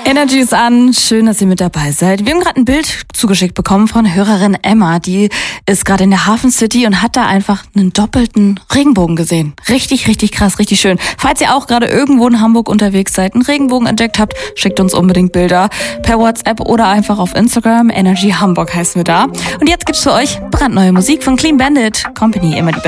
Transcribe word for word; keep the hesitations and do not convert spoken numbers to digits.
Energy ist an. Schön, dass ihr mit dabei seid. Wir haben gerade ein Bild zugeschickt bekommen von Hörerin Emma. Die ist gerade in der Hafen City und hat da einfach einen doppelten Regenbogen gesehen. Richtig, richtig krass, richtig schön. Falls ihr auch gerade irgendwo in Hamburg unterwegs seid, einen Regenbogen entdeckt habt, schickt uns unbedingt Bilder per WhatsApp oder einfach auf Instagram. Energy Hamburg heißen wir da. Und jetzt gibt's für euch brandneue Musik von Clean Bandit Company. Immer die